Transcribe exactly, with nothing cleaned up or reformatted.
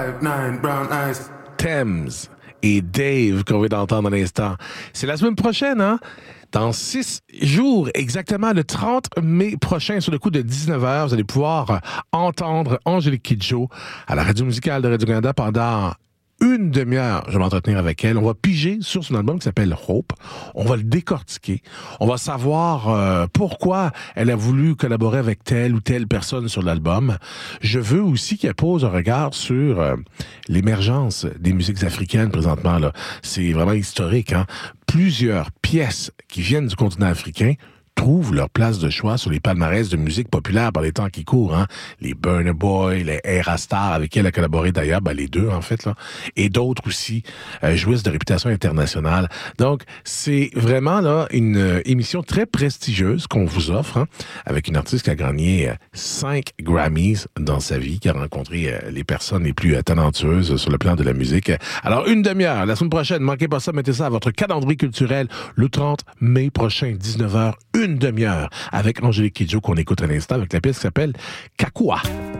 Nine brown eyes. Thames et Dave qu'on vient d'entendre à l'instant. C'est la semaine prochaine, hein? Dans six jours, exactement le trente mai prochain, sur le coup de dix-neuf heures, vous allez pouvoir entendre Angélique Kidjo à la radio musicale de Radio-Canada pendant une demi-heure. Je vais m'entretenir avec elle. On va piger sur son album qui s'appelle Hope. On va le décortiquer. On va savoir euh, pourquoi elle a voulu collaborer avec telle ou telle personne sur l'album. Je veux aussi qu'elle pose un regard sur euh, l'émergence des musiques africaines présentement, là. C'est vraiment historique, hein? Plusieurs pièces qui viennent du continent africain trouvent leur place de choix sur les palmarès de musique populaire par les temps qui courent, hein. Les Burna Boy, les Era Star, avec qui elle a collaboré d'ailleurs, ben les deux en fait, là, et d'autres aussi euh, jouissent de réputation internationale. Donc, c'est vraiment là une euh, émission très prestigieuse qu'on vous offre, hein, avec une artiste qui a gagné euh, cinq Grammys dans sa vie, qui a rencontré euh, les personnes les plus euh, talentueuses sur le plan de la musique. Alors, une demi-heure, la semaine prochaine, manquez pas ça, mettez ça à votre calendrier culturel, le trente mai prochain, dix-neuf heures, une demi-heure, avec Angélique Kidjo qu'on écoute à l'instant, avec la pièce qui s'appelle Kakua.